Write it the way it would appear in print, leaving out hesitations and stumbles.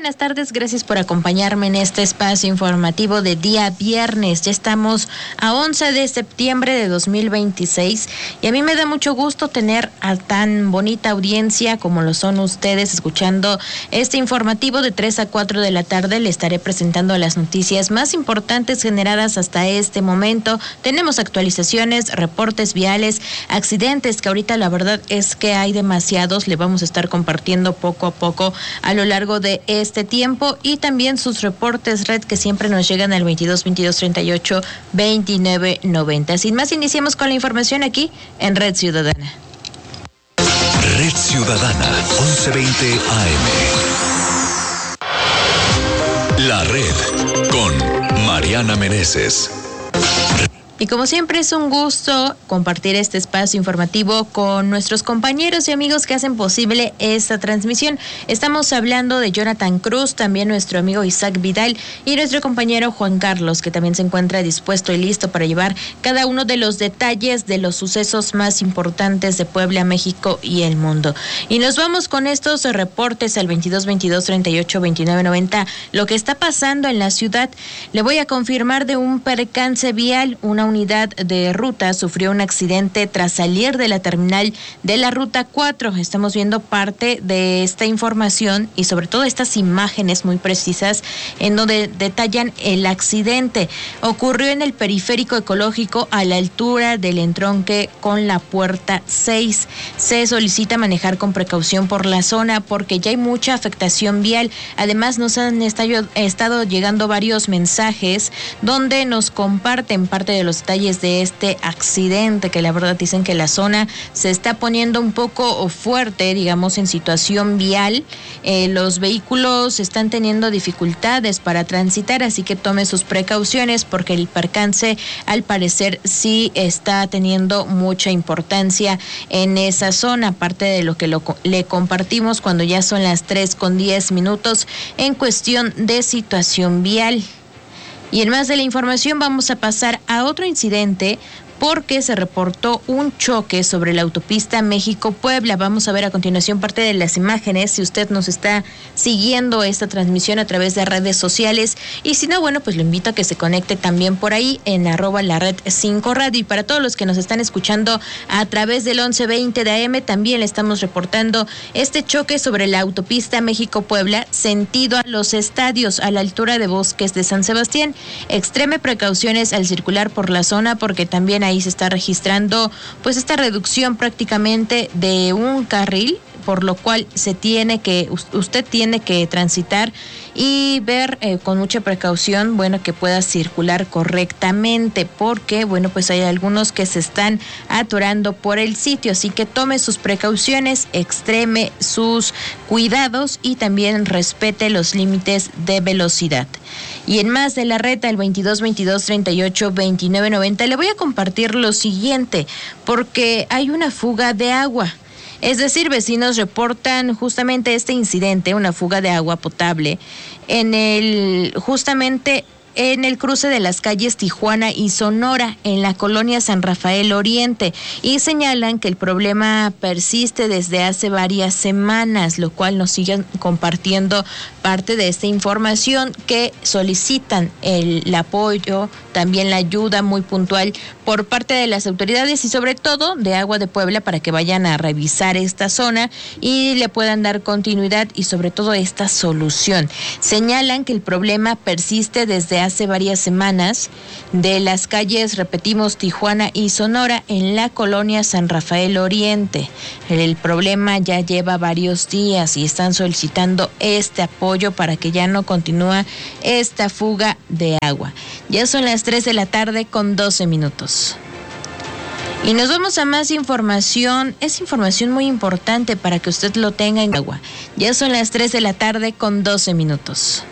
buenas tardes. Gracias por acompañarme en este espacio informativo de día viernes. Ya estamos a 11 de septiembre de 2026 y a mí me da mucho gusto tener a tan bonita audiencia como lo son ustedes escuchando este informativo de 3 a 4 de la tarde. Le estaré presentando las noticias más importantes generadas hasta este momento. Tenemos actualizaciones, reportes viales, accidentes que ahorita la verdad es que hay demasiados. Le vamos a estar compartiendo poco a poco a lo largo de este tiempo y también sus reportes red que siempre nos llegan al 22 22 38 29 90. Sin más, iniciemos con la información aquí en Red Ciudadana. Red Ciudadana, 1120 AM. La Red con Mariana Meneses. Y como siempre es un gusto compartir este espacio informativo con nuestros compañeros y amigos que hacen posible esta transmisión. Estamos hablando de Jonathan Cruz, también nuestro amigo Isaac Vidal y nuestro compañero Juan Carlos, que también se encuentra dispuesto y listo para llevar cada uno de los detalles de los sucesos más importantes de Puebla, México y el mundo. Y nos vamos con estos reportes al 22 22 38 29 90. Lo que está pasando en la ciudad, le voy a confirmar de un percance vial. Una unidad de ruta sufrió un accidente tras salir de la terminal de la ruta 4. Estamos viendo parte de esta información y sobre todo estas imágenes muy precisas en donde detallan el accidente. Ocurrió en el periférico ecológico a la altura del entronque con la puerta 6. Se solicita manejar con precaución por la zona porque ya hay mucha afectación vial. Además nos han estado llegando varios mensajes donde nos comparten parte de los detalles de este accidente, que la verdad dicen que la zona se está poniendo un poco fuerte, digamos, en situación vial. Los vehículos están teniendo dificultades para transitar, así que tome sus precauciones porque el percance al parecer sí está teniendo mucha importancia en esa zona, aparte de lo que le compartimos cuando ya son las 3:10 en cuestión de situación vial. Y en más de la información vamos a pasar a otro incidente porque se reportó un choque sobre la autopista México-Puebla. Vamos a ver a continuación parte de las imágenes, si usted nos está siguiendo esta transmisión a través de redes sociales. Y si no, bueno, pues lo invito a que se conecte también por ahí en @lared5 radio. Y para todos los que nos están escuchando a través del 1120 de AM, también le estamos reportando este choque sobre la autopista México-Puebla, sentido a los estadios, a la altura de Bosques de San Sebastián. Extreme precauciones al circular por la zona porque también ahí se está registrando pues esta reducción prácticamente de un carril, por lo cual usted tiene que transitar y ver con mucha precaución, bueno, que pueda circular correctamente, porque bueno, pues hay algunos que se están atorando por el sitio, así que tome sus precauciones, extreme sus cuidados y también respete los límites de velocidad. Y en más de la red al 22 22 38 29 90 le voy a compartir lo siguiente, porque hay una fuga de agua. Es decir, vecinos reportan justamente este incidente, una fuga de agua potable, justamente en el cruce de las calles Tijuana y Sonora, en la colonia San Rafael Oriente, y señalan que el problema persiste desde hace varias semanas, lo cual nos siguen compartiendo parte de esta información, que solicitan el apoyo, también la ayuda muy puntual por parte de las autoridades y sobre todo de Agua de Puebla para que vayan a revisar esta zona y le puedan dar continuidad y sobre todo esta solución. Señalan que el problema persiste desde hace varias semanas de las calles, repetimos, Tijuana y Sonora, en la colonia San Rafael Oriente. El problema ya lleva varios días y están solicitando este apoyo para que ya no continúe esta fuga de agua. Ya son las 3 de la tarde con 12 minutos. Y nos vamos a más información. Es información muy importante para que usted lo tenga en agua. Ya son las 3 de la tarde con 12 minutos.